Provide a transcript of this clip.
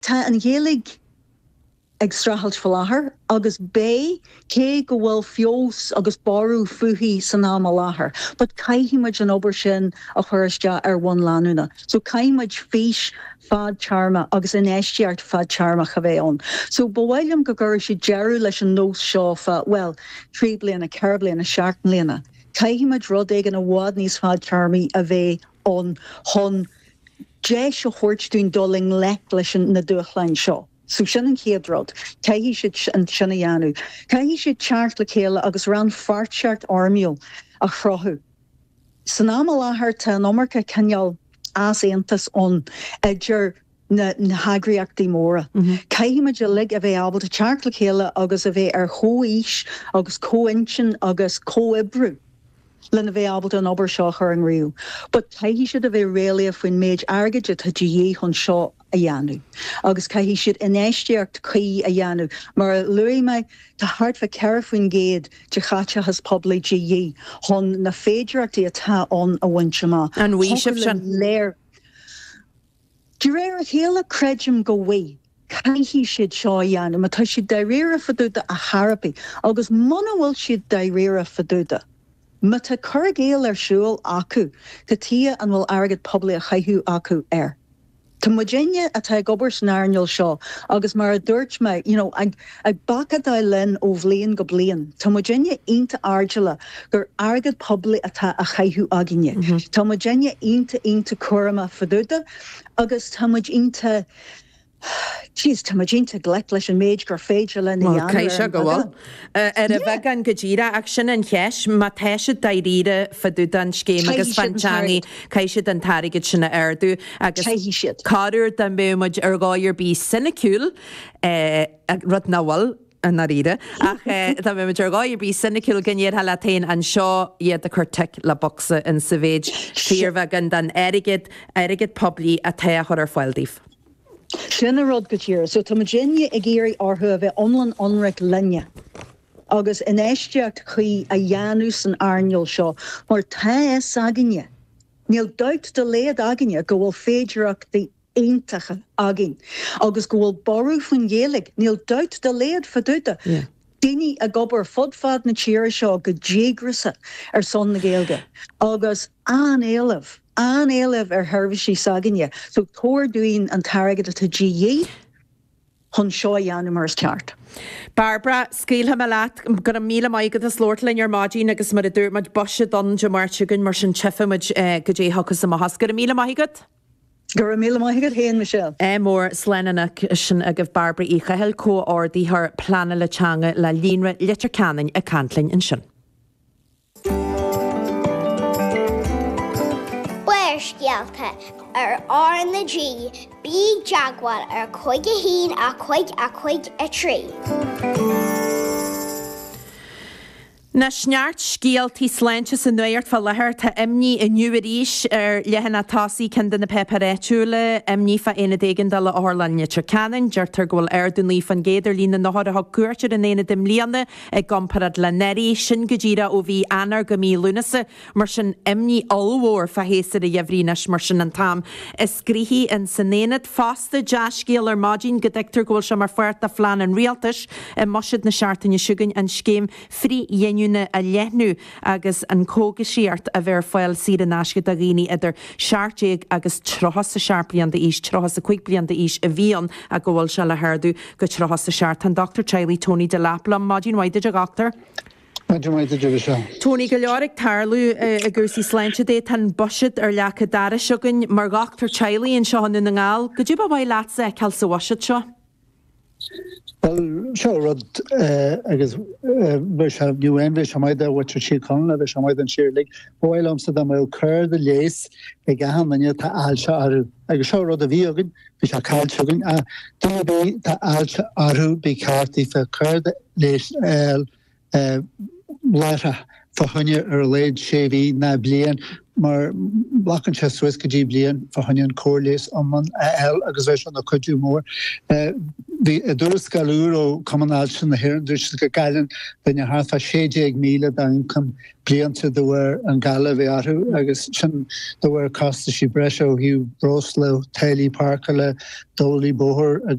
tá an ghélig ag strahalt falahar, agus bé cé go bhfuil fios agus barú fuhí san ná láthair, but caiimiid an obair sin a chuiriste ar bhain leanúna. So caiimiid fís fad charma agus in éisteart fad charma chabhéón. So bhhailm go gur si dearú leis an nós seo well, 3 bliana, 4 bliana, 7 bliana. Caiimiid rud ag an bhád níos fad charmaí a bheith an hon déis a chuirtún doling lech leis na dúchlein seo. So sin an chéadrod, caihí siad an sinna dheanú. Caihí siad teart le chéile agus ran fartseart armiúil a chrothú. San ná láthair tá nómarcha ceanneal as éantas ón idir na hagraíochtaí móra. Caihíimiid lig a bheith ábal teart le chéile agus a bheith ar chóís agus cóintin agus cóibrú. Lena bheith ábal an obair seo chur an riú. But caihí siad a bheith réala a faoin méid airgeide tá dhé chun seo a dheanú. Agus caihí siad inéisteart chuí a dheanú. Mar luí me tá hart fa cearfaoin géad de chatte has pobla dhé chun na féidireachtaí atá ón a bhainte má. An bhí sib sin. Léir. Dí réir a chéile creidim go bhí. Caihí siad seo a dheanú, má tá siad daréire faúda a Harapí, agus mana bhfuil siad daréire faúda. Ma tá chur géal ar siúil acu, go tí an bhfuil airgid pobla a chaithú acu air. Tá muidéine atá gobar san airneil seo, agus mar a dúirt me, ag bacad a len ó bhbliain go bliain. Tá muidéine ionta ardala gur airgid pobla atá a chaithú aginne. Tá muidéine ionta cuarama faduda, agus tá muidéine tá muidénta glec leis an méid gur féidir le na Caiise go bhfuil. Ar a bheith an go ddíra ach sin an cheis, má teise daíre faduda an scéim agus fanteangaí caiise an tarigid sinna airdú agus cáúir den bémuid ar gáir bí sinnaciúil rud náhfuil an naríide ach tá mé ar gáir bí sinnaciúil gnéad hela tain an seo iad a chuirteic le boxa in sa bhéid tíor bheith an den airigid poblí a ta chur ar fáildíh. Sinna rud go tíir, so tá muidéine ag géirí orthu a bheith omlan onraic lenne. Agus in éisteacht chuí a dheanú san airneil seo, mar tá aginne. Níl dóit de léad aginne go bhfuil féidireachtaí aontacha agin. Agus go bhfuil ború faoin ghéalaigh, níl dóit de léad faduda. Daoine a gobar fodfad na tíir seo go dégrasa ar son na Gaeilge. Agus an éalamh ar thuirmhisí saginne. So tóir dúin an targad atá GE chun seo dheanú mar teart. Barbara, scíaltha me leat gur an míle maigad a slórtlainn ar mádín agus mar a dúirmaid boise don de martegann mar sin tefamuid go dé hachas am has. Gur an míle maigad? Gur an míle maigad héan Michelle. Mór slenana sin a gibh Barbara í chaheil có ordaí th plana le teanga le líonra litir canin a cantlainn in sin. Scialta ar na G, bí jaguar ar 5 a 5 a 3. Na sneart scialtaí sláinte san nuirt fel lethir tá imní i nuaríis ar lehanna tásaí cin na peparéitiúla imní fa éna dégan de le álanne tir canan, deirtar gohfuil airdún líf an géidir lína náthra cuairtear in éana dim líana ag gomparad le neirí sin go ddíra ó bhí anar go mí lúnasa mar sin imní allmhór fa héasar a dheimhrínas mar sin an tam. Is scríhí in sanéad fásta deascéal ar mádín go deictar gohfuil sem mar fuirt a phláán an rialtas i moisiid na seaartainne siúgain an scéim frí dhéanúna a leithnú agus an cóga síart a bheith foiil siad an asca a ghaoine idir seaartéig agus trochas a seaar blianta ís, trochas a 5 blianta ís a bhíon a go bhfuil se le hairdú go trochas a seaart. An Dr. Charlie Tony de Laplam, mádín waide a gachtar. Tony go leorach tarlú a gúsí sláinte dé tan boisiid ar lecha dara seogann mar gachtar Charlie an seohanú na ngáil. Go dtí ba bhaid leatsa ag ceilsa waisiid seo? Well, sure, Rod, agus bheith UN bheith seamaida wat sí conla bheith seamaida an siirlig, bhil Amsterdam bhfuil cur de léis ag gahanna tá ailse aru. Agus sure, Rod, a bhí agin, bhí se cáil seogann, a tá ailse aru bí cartaí fe cur de léis leitha fahunne leid séví na blian mar blachen se Swiss godí blian fahunn choirlés amman agus bheit an a coú mór. Bhí dúras galúr communál sin na hhéan dús go gailen dunne háfa 6 míle an cum blianta dohar an gala bhí arú agus sin dohar costa sí breis ó hiú bros le Tailí Park le dólí bóthir